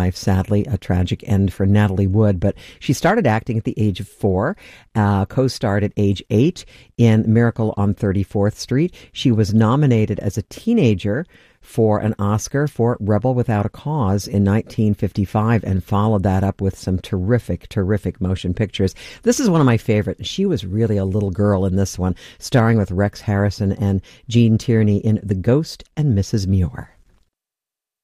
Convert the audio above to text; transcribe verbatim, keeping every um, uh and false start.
life. Sadly, a tragic end for Natalie Wood. But she started acting at the age of four, uh, co-starred at age eight in Miracle on thirty-fourth Street. She was nominated as a teenager for an Oscar for Rebel Without a Cause in nineteen fifty-five and followed that up with some terrific, terrific motion pictures. This is one of my favorite. She was really a little girl in this one, starring with Rex Harrison and Gene Tierney in The Ghost and Missus Muir.